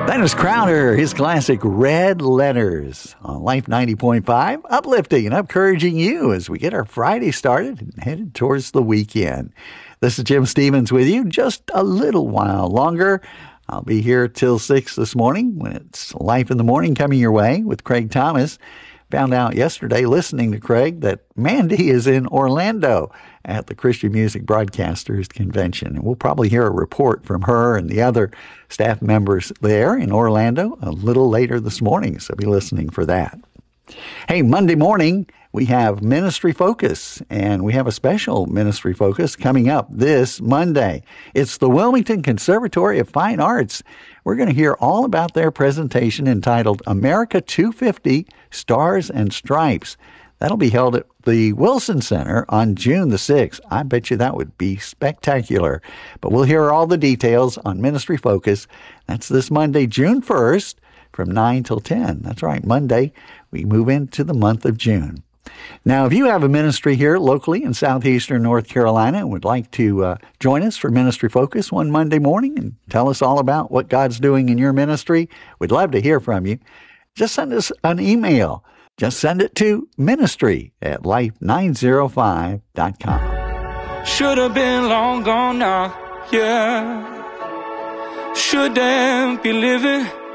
That is Crowder, his classic Red Letters on Life 90.5, uplifting and encouraging you as we get our Friday started and headed towards the weekend. This is Jim Stevens with you just a little while longer. I'll be here till 6 this morning when it's Life in the Morning coming your way with Craig Thomas. Found out yesterday, listening to Craig, that Mandy is in Orlando at the Christian Music Broadcasters Convention. And we'll probably hear a report from her and the other staff members there in Orlando a little later this morning, so be listening for that. Hey, Monday morning, we have Ministry Focus, and we have a special Ministry Focus coming up this Monday. It's the Wilmington Conservatory of Fine Arts. We're going to hear all about their presentation entitled America 250 Stars and Stripes. That'll be held at the Wilson Center on June the 6th. I bet you that would be spectacular. But we'll hear all the details on Ministry Focus. That's this Monday, June 1st, from 9 till 10. That's right, Monday, we move into the month of June. Now, if you have a ministry here locally in southeastern North Carolina and would like to join us for Ministry Focus one Monday morning and tell us all about what God's doing in your ministry, we'd love to hear from you. Just send us an email. Just send it to ministry@life905.com. Should have been long gone now, yeah. Shouldn't be living